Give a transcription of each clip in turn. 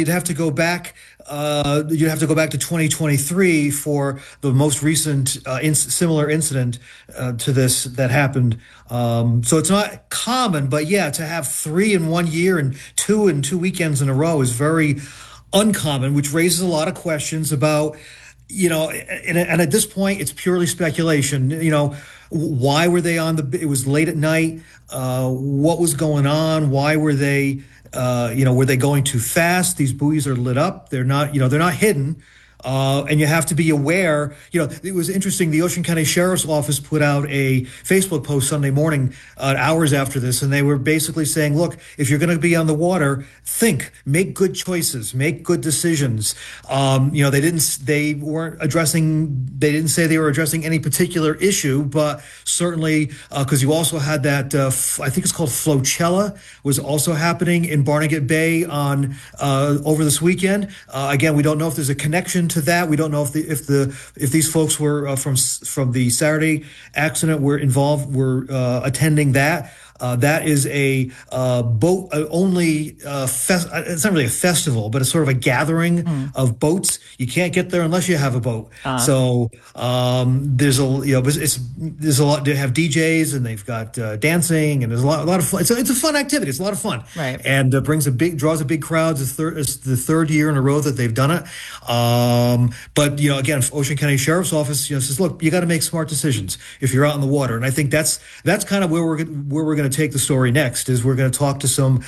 You'd have to go back. You'd have to go back to 2023 for the most recent similar incident to this that happened. So it's not common, but yeah, to have three in 1 year and two weekends in a row is very uncommon, which raises a lot of questions about, and at this point, it's purely speculation. Why were they it was late at night? What was going on? Why were they? Were they going too fast? These buoys are lit up. They're not hidden. And you have to be aware. It was interesting. The Ocean County Sheriff's Office put out a Facebook post Sunday morning, hours after this, and they were basically saying, look, if you're going to be on the water, make good choices, make good decisions. They didn't say they were addressing any particular issue, but certainly, because you also had that, I think it's called Flocella, was also happening in Barnegat Bay over this weekend. Again, we don't know if there's a connection to that. We don't know if these folks were from the Saturday accident were attending that. That is a boat only. It's not really a festival, but it's sort of a gathering of boats. You can't get there unless you have a boat. So there's a lot. They have DJs and they've got dancing, and there's a lot of fun. It's a fun activity. It's a lot of fun, right? And draws a big crowd. It's the third year in a row that they've done it. But again, Ocean County Sheriff's Office says, look, you got to make smart decisions if you're out in the water, and I think that's kind of where we're going to take the story next. Is we're going to talk to some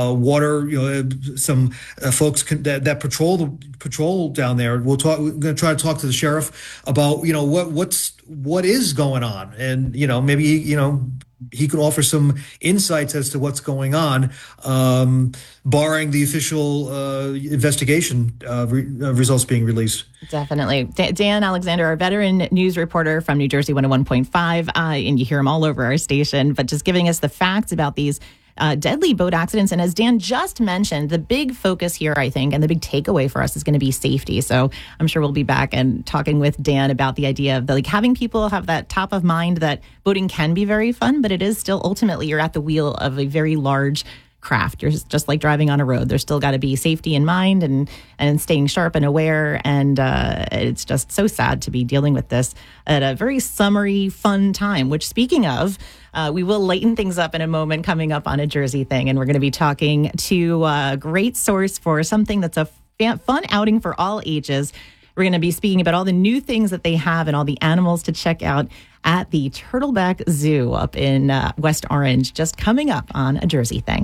some folks that patrol down there. We're going to try to talk to the sheriff about what is going on, and maybe he could offer some insights as to what's going on, barring the official investigation results being released. Definitely. Dan Alexander, our veteran news reporter from New Jersey 101.5, and you hear him all over our station, but just giving us the facts about these deadly boat accidents. And as Dan just mentioned, the big focus here, I think, and the big takeaway for us is going to be safety. So I'm sure we'll be back and talking with Dan about the idea of having people have that top of mind that boating can be very fun, but it is still ultimately you're at the wheel of a very large craft. You're just like driving on a road. There's still got to be safety in mind and staying sharp and aware. And it's just so sad to be dealing with this at a very summery, fun time, which speaking of, we will lighten things up in a moment coming up on A Jersey Thing. And we're going to be talking to a great source for something that's a fun outing for all ages. We're going to be speaking about all the new things that they have and all the animals to check out at the Turtleback Zoo up in West Orange, just coming up on A Jersey Thing.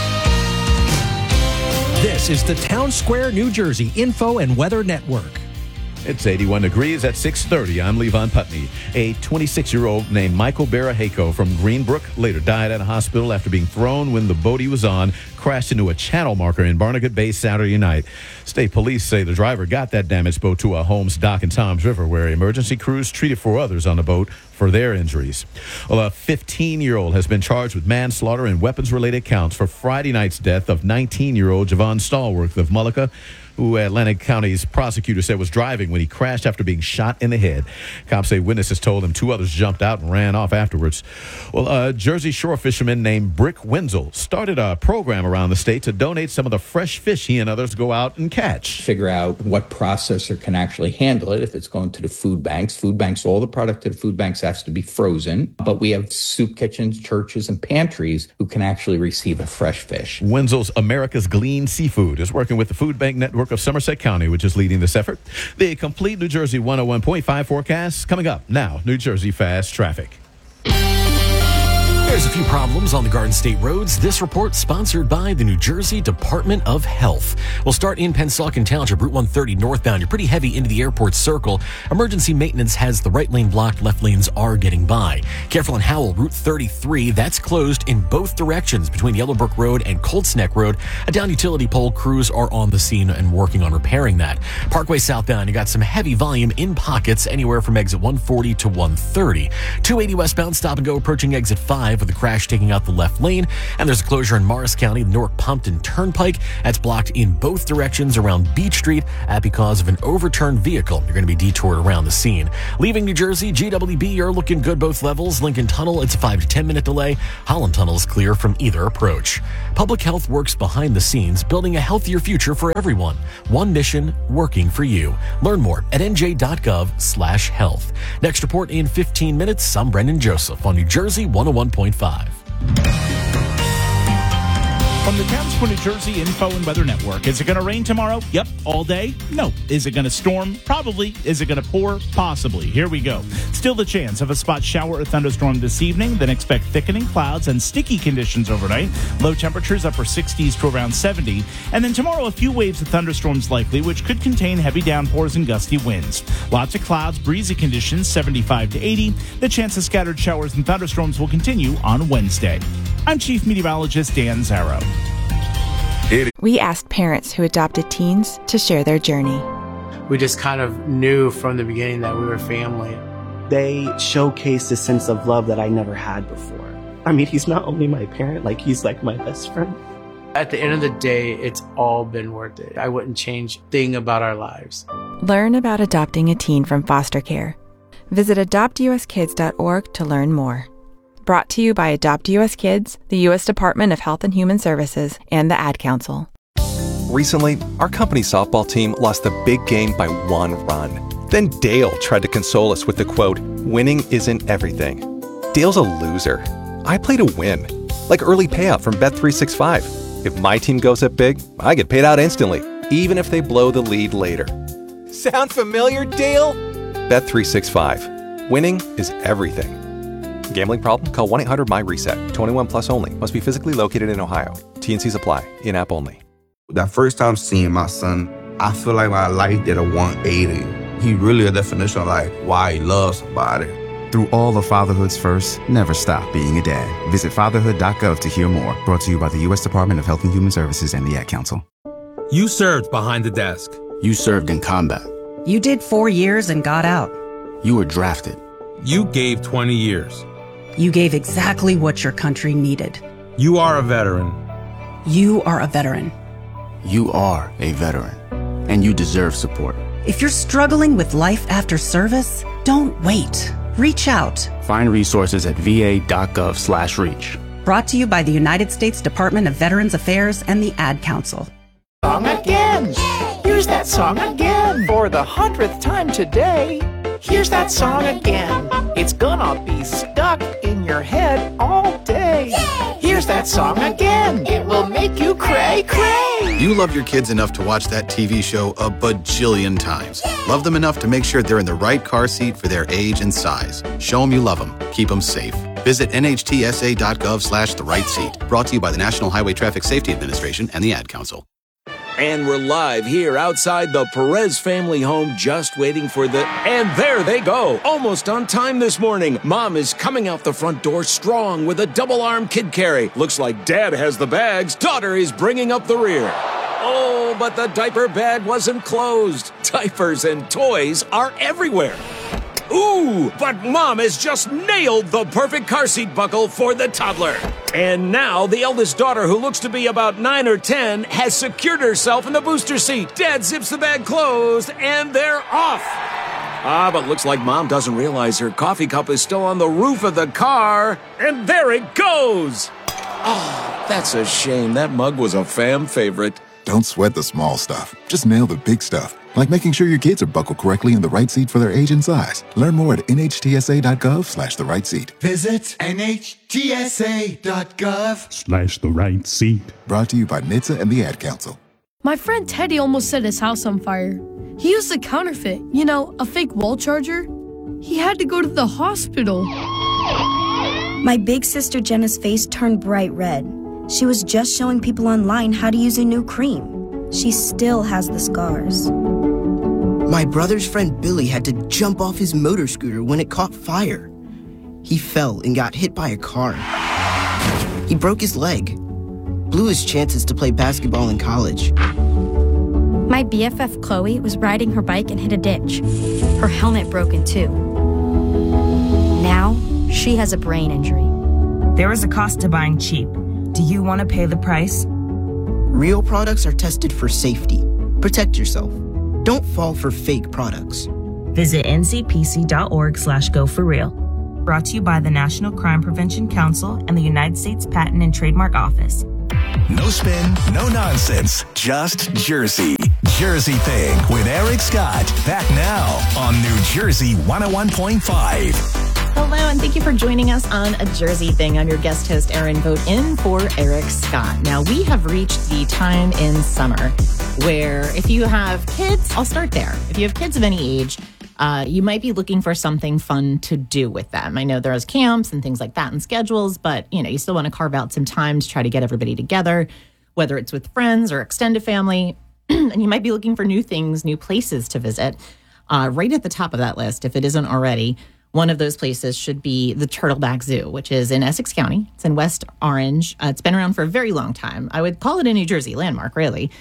This is the Town Square, New Jersey Info and Weather Network. It's 81 degrees at 6:30. I'm Levon Putney. A 26-year-old named Michael Barahako from Greenbrook later died at a hospital after being thrown when the boat he was on crashed into a channel marker in Barnegat Bay Saturday night. State police say the driver got that damaged boat to a Holmes dock in Toms River, where emergency crews treated 4 others on the boat for their injuries. Well, a 15-year-old has been charged with manslaughter and weapons-related counts for Friday night's death of 19-year-old Javon Stallworth of Mullica, who Atlantic County's prosecutor said was driving when he crashed after being shot in the head. Cops say witnesses told him 2 others jumped out and ran off afterwards. Well, a Jersey Shore fisherman named Brick Wenzel started a program around the state to donate some of the fresh fish he and others go out and catch. Figure out what processor can actually handle it if it's going to the food banks. All the product to the food banks has to be frozen. But we have soup kitchens, churches, and pantries who can actually receive a fresh fish. Wenzel's America's Glean Seafood is working with the Food Bank Network of Somerset County, which is leading this effort. The complete New Jersey 101.5 forecast coming up now. New Jersey Fast Traffic. There's a few problems on the Garden State roads. This report sponsored by the New Jersey Department of Health. We'll start in Pennsauken Township, Route 130 northbound. You're pretty heavy into the airport circle. Emergency maintenance has the right lane blocked. Left lanes are getting by. Careful on Howell, Route 33. That's closed in both directions between Yellowbrook Road and Colts Neck Road. A down utility pole. Crews are on the scene and working on repairing that. Parkway southbound, you got some heavy volume in pockets anywhere from exit 140 to 130. 280 westbound, stop and go approaching exit 5 with the crash taking out the left lane. And there's a closure in Morris County, the Newark-Pumpton Turnpike. That's blocked in both directions around Beach Street because of an overturned vehicle. You're going to be detoured around the scene. Leaving New Jersey, GWB are looking good both levels. Lincoln Tunnel, it's a 5 to 10 minute delay. Holland Tunnel is clear from either approach. Public Health works behind the scenes, building a healthier future for everyone. One mission, working for you. Learn more at nj.gov/health. Next report in 15 minutes. I'm Brendan Joseph on New Jersey 101.5. From the Towns for New Jersey Info and Weather Network. Is it going to rain tomorrow? Yep. All day? No. Is it going to storm? Probably. Is it going to pour? Possibly. Here we go. Still the chance of a spot shower or thunderstorm this evening. Then expect thickening clouds and sticky conditions overnight. Low temperatures upper 60s to around 70. And then tomorrow a few waves of thunderstorms likely, which could contain heavy downpours and gusty winds. Lots of clouds, breezy conditions 75 to 80. The chance of scattered showers and thunderstorms will continue on Wednesday. I'm Chief Meteorologist Dan Zarrow. We asked parents who adopted teens to share their journey. We just kind of knew from the beginning that we were family. They showcased a sense of love that I never had before. I mean, he's not only my parent, he's like my best friend. At the end of the day, it's all been worth it. I wouldn't change a thing about our lives. Learn about adopting a teen from foster care. Visit adoptuskids.org to learn more. Brought to you by Adopt US Kids, the U.S. Department of Health and Human Services, and the Ad Council. Recently, our company softball team lost the big game by 1 run. Then Dale tried to console us with the quote, "Winning isn't everything." Dale's a loser. I play to win. Like early payout from Bet365. If my team goes up big, I get paid out instantly, even if they blow the lead later. Sound familiar, Dale? Bet365. Winning is everything. Gambling problem? Call 1-800-MY-RESET. 21 plus only. Must be physically located in Ohio. T&Cs apply. In-app only. That first time seeing my son, I feel like my life did a 180. He really a definition of why he loves somebody. Through all of fatherhood's first, never stop being a dad. Visit fatherhood.gov to hear more. Brought to you by the U.S. Department of Health and Human Services and the Ad Council. You served behind the desk. You served in combat. You did 4 years and got out. You were drafted. You gave 20 years. You gave exactly what your country needed. You are a veteran. You are a veteran. You are a veteran. And you deserve support. If you're struggling with life after service, don't wait. Reach out. Find resources at va.gov/reach. Brought to you by the United States Department of Veterans Affairs and the Ad Council. Song again. Here's that song again. For the 100th time today. Here's that song again. It's gonna be stuck in your head all day. Here's that song again. It will make you cray, cray. You love your kids enough to watch that TV show a bajillion times. Love them enough to make sure they're in the right car seat for their age and size. Show them you love them. Keep them safe. Visit nhtsa.gov/the-right-seat. Brought to you by the National Highway Traffic Safety Administration and the Ad Council. And we're live here outside the Perez family home, just waiting for the... And there they go, almost on time this morning. Mom is coming out the front door strong with a double-arm kid carry. Looks like Dad has the bags. Daughter is bringing up the rear. Oh, but the diaper bag wasn't closed. Diapers and toys are everywhere. Ooh, but Mom has just nailed the perfect car seat buckle for the toddler. And now the eldest daughter, who looks to be about 9 or 10, has secured herself in the booster seat. Dad zips the bag closed, and they're off. But looks like Mom doesn't realize her coffee cup is still on the roof of the car. And there it goes. Oh, that's a shame. That mug was a fam favorite. Don't sweat the small stuff. Just nail the big stuff. Like making sure your kids are buckled correctly in the right seat for their age and size. Learn more at nhtsa.gov/the-right-seat. Visit nhtsa.gov/the-right-seat. Brought to you by NHTSA and the Ad Council. My friend Teddy almost set his house on fire. He used a counterfeit, a fake wall charger. He had to go to the hospital. My big sister Jenna's face turned bright red. She was just showing people online how to use a new cream. She still has the scars. My brother's friend Billy had to jump off his motor scooter when it caught fire. He fell and got hit by a car. He broke his leg, blew his chances to play basketball in college. My BFF Chloe was riding her bike and hit a ditch. Her helmet broke in two. Now, she has a brain injury. There is a cost to buying cheap. Do you want to pay the price? Real products are tested for safety. Protect yourself. Don't fall for fake products. Visit ncpc.org/go4real. Brought to you by the National Crime Prevention Council and the United States Patent and Trademark Office. No spin, no nonsense, just Jersey. Jersey Thing with Eric Scott. Back now on New Jersey 101.5. Hello, and thank you for joining us on A Jersey Thing. I'm your guest host, Erin Vogt, in for Eric Scott. Now, we have reached the time in summer where if you have kids, I'll start there. If you have kids of any age, you might be looking for something fun to do with them. I know there's camps and things like that and schedules, but you still want to carve out some time to try to get everybody together, whether it's with friends or extended family. And you might be looking for new things, new places to visit. Right at the top of that list, if it isn't already, one of those places should be the Turtleback Zoo, which is in Essex County. It's in West Orange. It's been around for a very long time. I would call it a New Jersey landmark, really.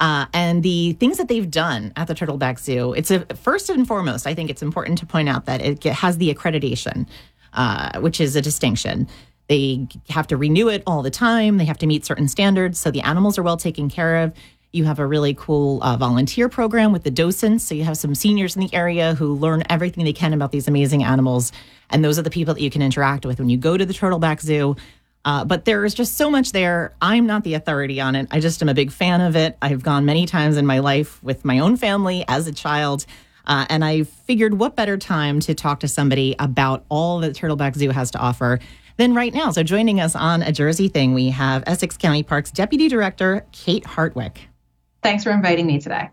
And the things that they've done at the Turtleback Zoo, first and foremost, I think it's important to point out that it has the accreditation, which is a distinction. They have to renew it all the time. They have to meet certain standards. So the animals are well taken care of. You have a really cool volunteer program with the docents. So you have some seniors in the area who learn everything they can about these amazing animals. And those are the people that you can interact with when you go to the Turtleback Zoo. But there is just so much there. I'm not the authority on it. I just am a big fan of it. I've gone many times in my life with my own family as a child. And I figured what better time to talk to somebody about all that Turtleback Zoo has to offer than right now. So joining us on A Jersey Thing, we have Essex County Parks Deputy Director Kate Hartwick. Thanks for inviting me today.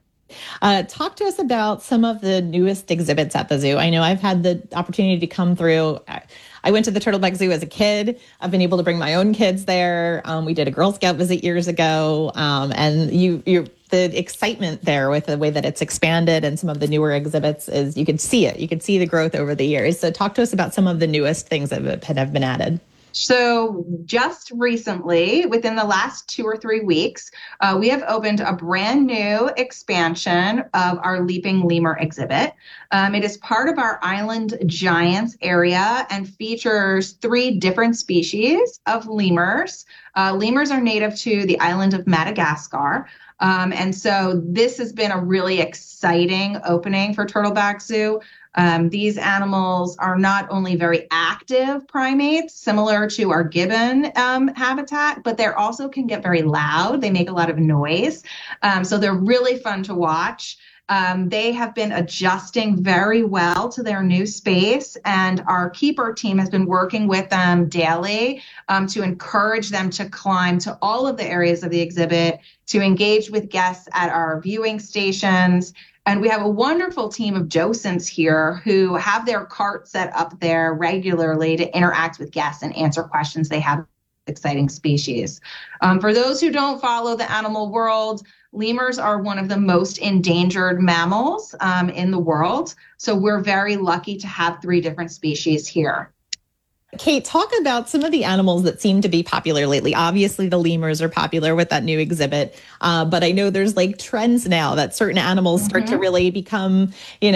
Talk to us about some of the newest exhibits at the zoo. I know I've had the opportunity to come through. I went to the Turtleback Zoo as a kid. I've been able to bring my own kids there. We did a Girl Scout visit years ago. And the excitement there with the way that it's expanded and some of the newer exhibits is you can see it. You can see the growth over the years. So talk to us about some of the newest things that have been added. So just recently, within the last 2 or 3 weeks, we have opened a brand new expansion of our Leaping Lemur exhibit. It is part of our Island Giants area and features 3 different species of lemurs. Lemurs are native to the island of Madagascar. And so this has been a really exciting opening for Turtleback Zoo. These animals are not only very active primates, similar to our gibbon habitat, but they also can get very loud. They make a lot of noise. So they're really fun to watch. They have been adjusting very well to their new space, and our keeper team has been working with them daily to encourage them to climb to all of the areas of the exhibit, to engage with guests at our viewing stations. And we have a wonderful team of docents here who have their cart set up there regularly to interact with guests and answer questions they have with exciting species. For those who don't follow the animal world, lemurs are one of the most endangered mammals in the world. So we're very lucky to have 3 different species here. Kate, talk about some of the animals that seem to be popular lately. Obviously, the lemurs are popular with that new exhibit, but I know there's trends now that certain animals start to really become,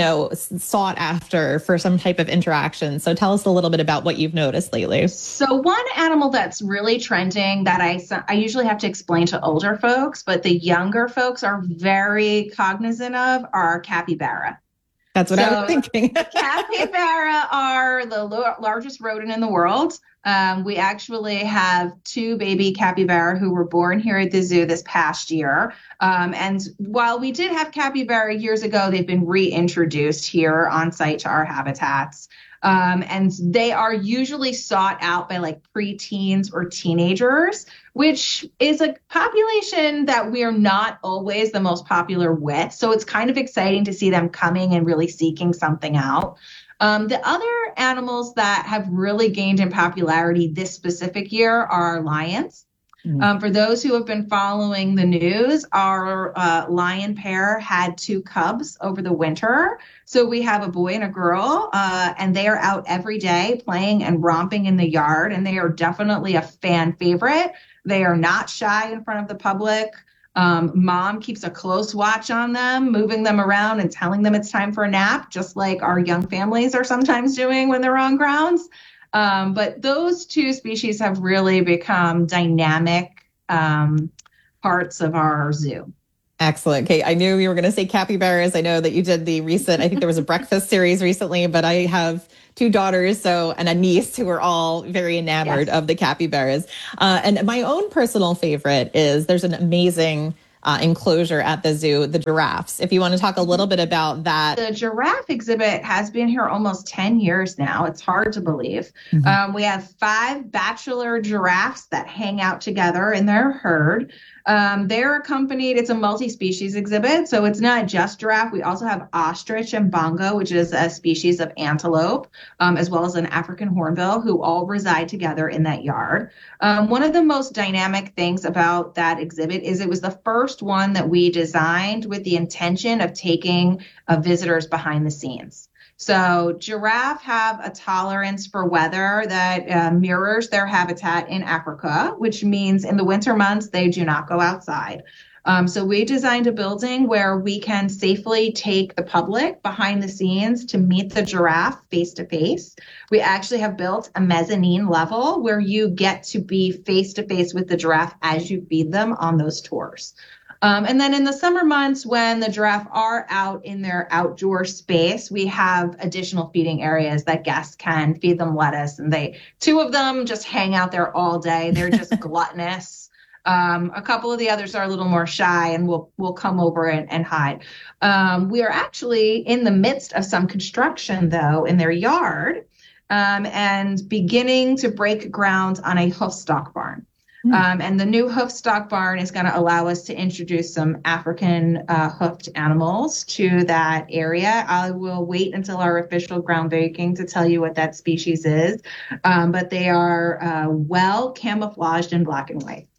sought after for some type of interaction. So tell us a little bit about what you've noticed lately. So one animal that's really trending that I usually have to explain to older folks, but the younger folks are very cognizant of are capybara. That's what I was thinking. Capybara are the largest rodent in the world. We actually have 2 baby capybara who were born here at the zoo this past year. And while we did have capybara years ago, they've been reintroduced here on site to our habitats. And they are usually sought out by preteens or teenagers, which is a population that we are not always the most popular with. So it's kind of exciting to see them coming and really seeking something out. The other animals that have really gained in popularity this specific year are lions. For those who have been following the news, our lion pair had 2 cubs over the winter. So we have a boy and a girl, and they are out every day playing and romping in the yard, and they are definitely a fan favorite. They are not shy in front of the public. Mom keeps a close watch on them, moving them around and telling them it's time for a nap, just like our young families are sometimes doing when they're on grounds. But those two species have really become dynamic parts of our zoo. Excellent, Kate. I knew you were going to say capybaras. I know that you did the recent, I think there was a breakfast series recently, but I have 2 daughters and a niece who are all very enamored of the capybaras. And my own personal favorite is there's an amazing enclosure at the zoo, the giraffes. If you want to talk a little bit about that. The giraffe exhibit has been here almost 10 years now. It's hard to believe. We have 5 bachelor giraffes that hang out together in their herd. They're accompanied, it's a multi-species exhibit, so it's not just giraffe. We also have ostrich and bongo, which is a species of antelope, as well as an African hornbill, who all reside together in that yard. One of the most dynamic things about that exhibit is it was the first one that we designed with the intention of taking visitors behind the scenes. So giraffe have a tolerance for weather that mirrors their habitat in Africa, which means in the winter months, they do not go outside. So we designed a building where we can safely take the public behind the scenes to meet the giraffe face to face. We actually have built a mezzanine level where you get to be face to face with the giraffe as you feed them on those tours. And then in the summer months, when the giraffe are out in their outdoor space, we have additional feeding areas that guests can feed them lettuce. And 2 of them just hang out there all day. They're just gluttonous. A couple of the others are a little more shy and will come over and hide. We are actually in the midst of some construction, though, in their yard and beginning to break ground on a hoofstock barn. And the new hoofstock barn is going to allow us to introduce some African hoofed animals to that area. I will wait until our official groundbreaking to tell you what that species is, but they are well camouflaged in black and white.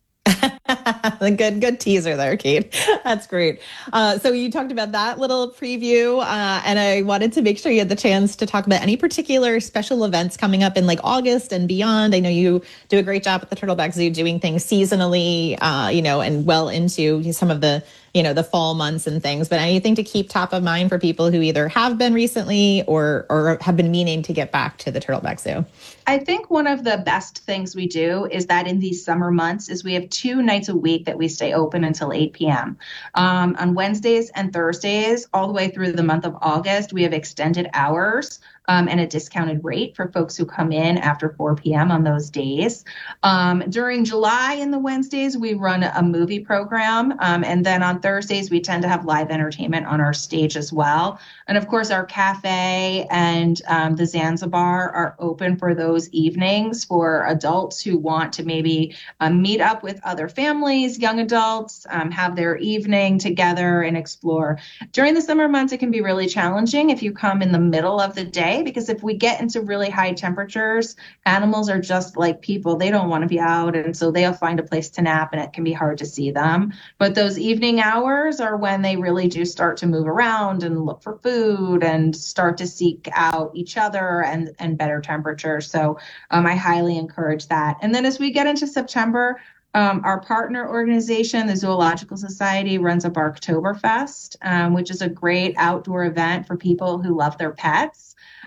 Good teaser there, Kate. That's great. So you talked about that little preview, and I wanted to make sure you had the chance to talk about any particular special events coming up in like August and beyond. I know you do a great job at the Turtleback Zoo doing things seasonally, and well into some of the, the fall months and things, but anything to keep top of mind for people who either have been recently or have been meaning to get back to the Turtleback Zoo? I think one of the best things we do is that in these summer months is we have 2 nights a week that we stay open until 8 p.m. On Wednesdays and Thursdays, all the way through the month of August, we have extended hours and a discounted rate for folks who come in after 4 p.m. on those days. During July and the Wednesdays, we run a movie program. And then on Thursdays, we tend to have live entertainment on our stage as well. And of course, our cafe and the Zanzibar are open for those evenings for adults who want to maybe meet up with other families, young adults, have their evening together and explore. During the summer months, it can be really challenging if you come in the middle of the day, because if we get into really high temperatures, animals are just like people. They don't want to be out, and so they'll find a place to nap, and it can be hard to see them. But those evening hours are when they really do start to move around and look for food and start to seek out each other and better temperatures. So I highly encourage that. And then as we get into September, our partner organization, the Zoological Society, runs a Barktoberfest, which is a great outdoor event for people who love their pets.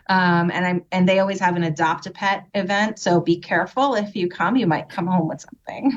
And they always have an adopt a pet event. So be careful. If you come, you might come home with something.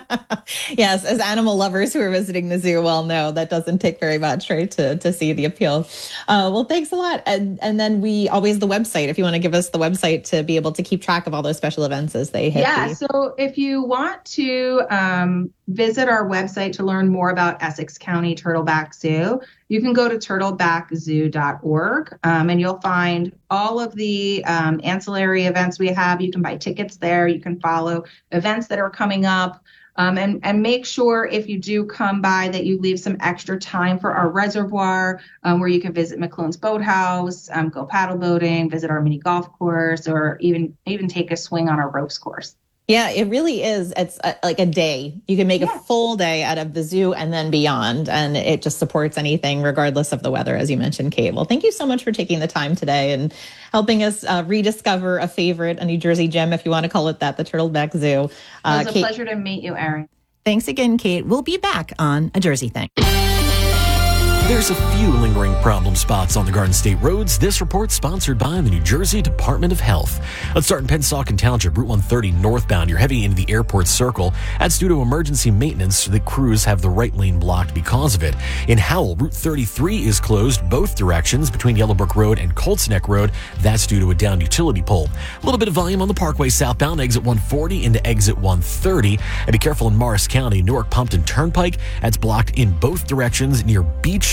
Yes. As animal lovers who are visiting the zoo well know, that doesn't take very much, right, to see the appeal. Well, thanks a lot. And then the website, if you want to give us the website to be able to keep track of all those special events as they hit. Yeah. So if you want to visit our website to learn more about Essex County Turtleback Zoo, you can go to turtlebackzoo.org and you'll find all of the ancillary events we have. You can buy tickets there. You can follow events that are coming up. And make sure if you do come by that you leave some extra time for our reservoir where you can visit McClone's Boathouse, go paddle boating, visit our mini golf course, or even take a swing on our ropes course. Yeah, it really is. It's like a day. You can make a full day out of the zoo and then beyond. And it just supports anything regardless of the weather, as you mentioned, Kate. Well, thank you so much for taking the time today and helping us rediscover a favorite, a New Jersey gem, if you want to call it that, the Turtleback Zoo. It was a pleasure to meet you, Erin. Thanks again, Kate. We'll be back on A Jersey Thing. There's a few lingering problem spots on the Garden State roads. This report sponsored by the New Jersey Department of Health. Let's start in Pennsauken Township, Route 130 northbound. You're heavy into the airport circle. That's due to emergency maintenance. The crews have the right lane blocked because of it. In Howell, Route 33 is closed both directions between Yellowbrook Road and Colts Neck Road. That's due to a downed utility pole. A little bit of volume on the Parkway southbound, exit 140 into exit 130. And be careful in Morris County, Newark Pumpton Turnpike. That's blocked in both directions near Beach